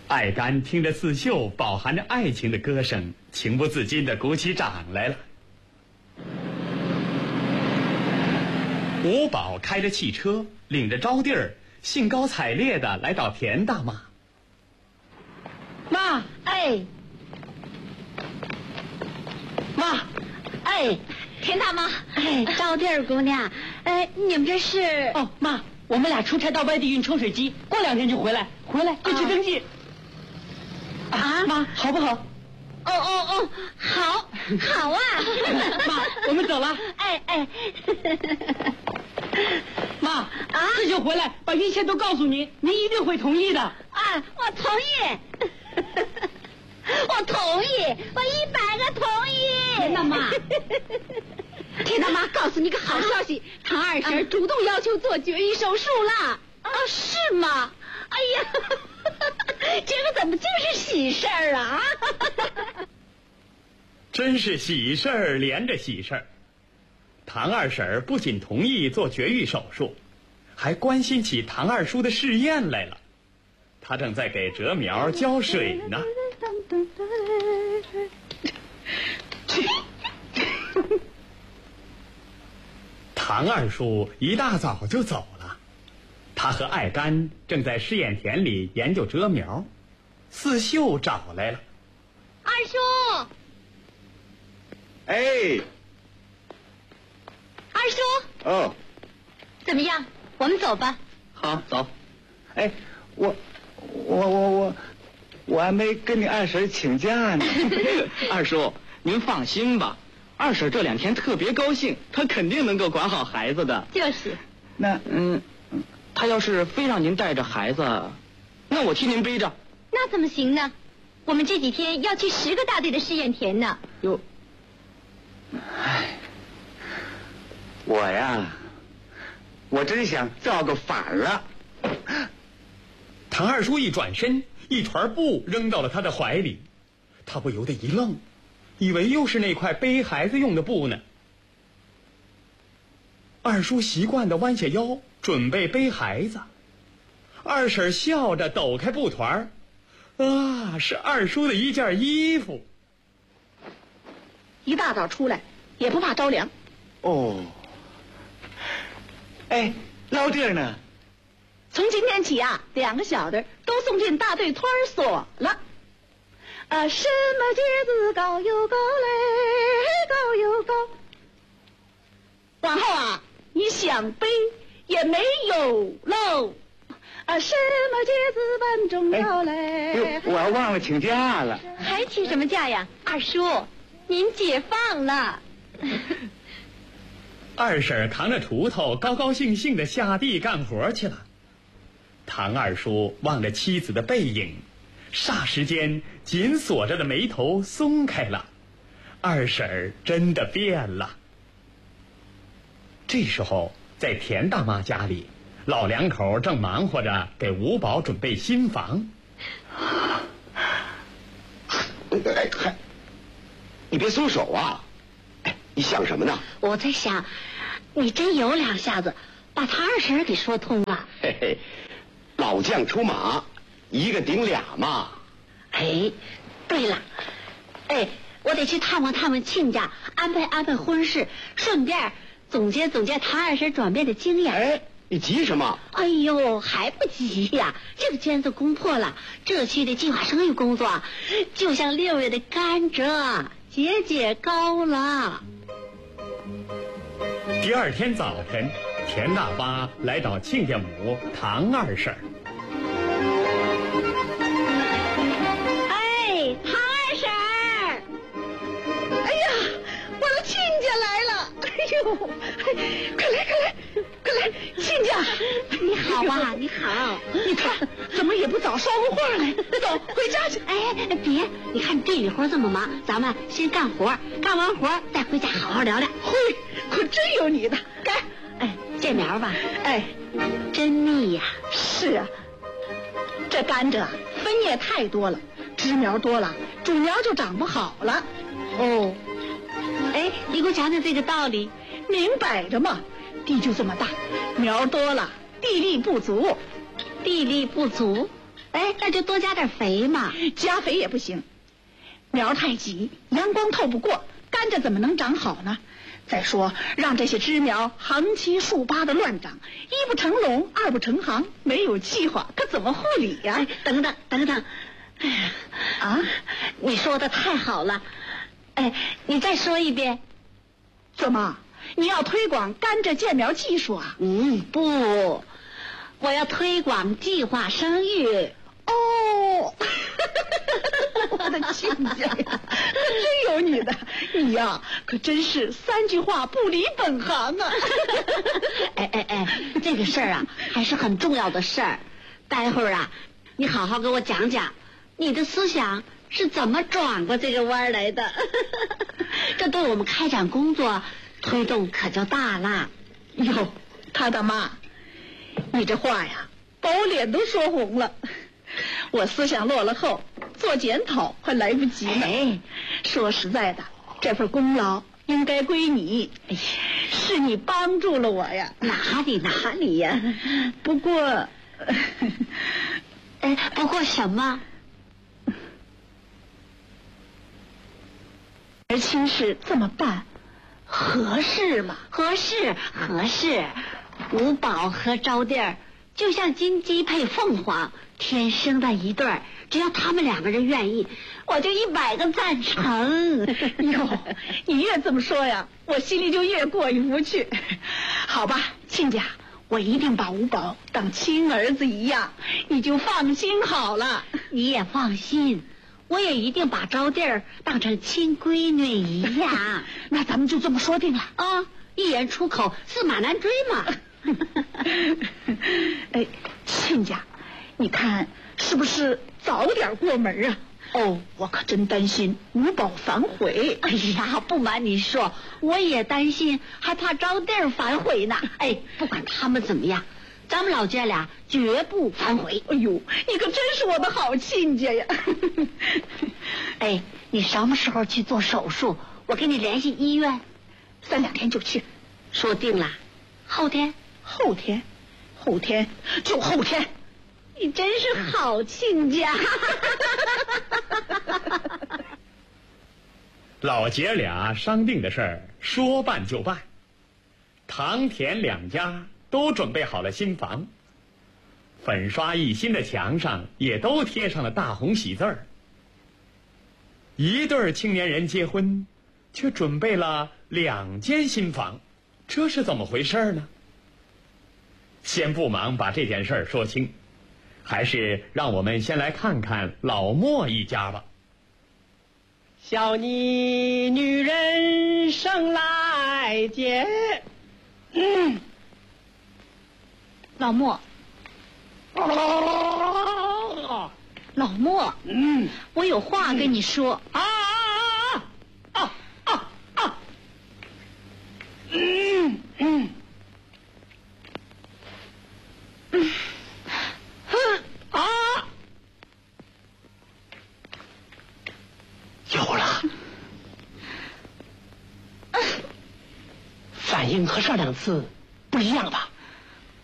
艾干听着刺绣饱含着爱情的歌声，情不自禁地鼓起掌来了。吴宝开着汽车，领着招娣儿，兴高采烈地来找田大妈。 妈， 哎， 妈， 哎，田大妈，哎，招娣儿姑娘，你们这是？ 哦，妈，我们俩出差到外地运抽水机，过2天就回来就去登记。 啊， 妈，好不好？ 哦，好啊！ 妈，我们走了。 哎， 妈啊，这就回来，把一切都告诉您，您一定会同意的。 啊，我同意，我同意，我100个同意。 田大妈，田大妈，告诉你个好消息，唐二婶主动要求做绝育手术了。 啊，是吗？哎呀，这个怎么就是喜事儿啊？ 真是喜事儿连着喜事儿。唐二婶不仅同意做绝育手术，还关心起唐二叔的试验来了。她正在给折苗浇水呢。唐二叔一大早就走了，他和艾干正在试验田里研究折苗，刺绣找来了。 二叔， 哎， 二叔， 哦， 怎么样？我们走吧。 好，走。哎，我还没跟你二婶请假呢。 二叔，您放心吧，二婶这2天特别高兴，她肯定能够管好孩子的。 就是。 那她要是非让您带着孩子，那我替您背着。 那怎么行呢？我们这几天要去10个大队的试验田呢。 哟， 哎，我真想造个反儿啊！ 唐二叔一转身，一团布扔到了他的怀里，他不由得一愣，以为又是那块背孩子用的布呢。二叔习惯地弯下腰，准备背孩子。二婶笑着抖开布团，啊，是二叔的一件衣服。 一大早出来也不怕着凉。 哦，哎，老弟儿呢？ 从今天起啊，2个小的都送进大队托儿所了。什么节子高又高嘞，高又高。往后啊，你想背也没有喽。什么节子本重要嘞？ 我忘了请假了。 还请什么假呀？二叔，您解放了。 二婶扛着锄头，高高兴兴地下地干活去了。唐二叔望着妻子的背影，霎时间紧锁着的眉头松开了。二婶真的变了。这时候，在田大妈家里，老两口正忙活着给吴宝准备新房。 哎，你别松手啊！哎，你想什么呢？ 我在想，你真有2下子，把唐二婶给说通了。 嘿嘿，老将出马，一个顶俩嘛。 哎，对了，我得去探望探望亲家，安排婚事，顺便总结唐二婶转变的经验。 哎，你急什么？ 哎呦，还不急呀！这个圈子攻破了，这期的计划生育工作就像6月的甘蔗，节高了。 第2天早晨，田大妈来找亲家母唐二婶。 哎，唐二婶！ 哎呀，我的亲家来了！哎呦，快来，亲家！ 你好啊，你好！ 你看，怎么也不早捎个话来？走，回家去。 哎，别！你看地里活这么忙，咱们先干活，干完活再回家好好聊聊。 嘿，可真有你的！该， 见苗吧。 哎， 真密呀！ 是啊，这甘蔗分叶太多了，枝苗多了，主苗就长不好了。 哦，哎，你给我讲讲这个道理。 明摆着嘛，地就这么大，苗多了，地力不足。 地力不足？哎， 那就多加点肥嘛。 加肥也不行，苗太急，阳光透不过，甘蔗怎么能长好呢？再说，让这些枝苗横七竖八的乱长，一不成垄，二不成行，没有计划，可怎么护理呀？ 哎，等等，哎呀， 啊， 你说的太好了。哎，你再说一遍。 怎么？你要推广甘蔗建苗技术啊？ 不，我要推广计划生育。 哦，我的亲家呀，真有你的，你呀，可真是3句话不离本行啊！ 哎，这个事儿啊，还是很重要的事儿。待会儿啊，你好好给我讲讲，你的思想是怎么转过这个弯来的？这对我们开展工作推动可就大了。 哟，他的妈，你这话呀，把我脸都说红了。我思想落了后，做检讨还来不及呢。 哎， 说实在的，这份功劳应该归你。哎，是你帮助了我呀。 哪里呀？ 不过， 不过什么？ 儿亲事这么办，合适吗？ 合适。五宝和招娣儿就像金鸡配凤凰，天生的一对儿。只要他们2个人愿意，我就100个赞成。 哟，你越这么说呀，我心里就越过意不去。好吧，亲家，我一定把五宝当亲儿子一样，你就放心好了。 你也放心，我也一定把招娣儿当成亲闺女一样。 那咱们就这么说定了啊！一言出口，驷马难追嘛。 哎，亲家，你看是不是早点过门啊？哦，我可真担心五宝反悔。 哎呀，不瞒你说，我也担心，还怕招娣儿反悔呢。哎，不管他们怎么样，咱们老姐俩绝不反悔。 哎呦，你可真是我的好亲家呀！ 哎，你什么时候去做手术？我给你联系医院。 3、2天就去。 说定了，后天就后天。 你真是好亲家。 老姐俩商定的事儿说办就办，唐田2家都准备好了新房，粉刷一新的墙上也都贴上了大红喜字儿。一对青年人结婚，却准备了2间新房，这是怎么回事呢？先不忙把这件事儿说清，还是让我们先来看看老莫一家吧。 小你女人生来见。 老莫，老莫，我有话跟你说。 有了，反应和上2次不一样吧？